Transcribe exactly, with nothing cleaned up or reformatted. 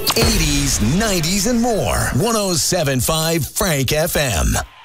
eighties, nineties, and more. one oh seven point five Frank F M.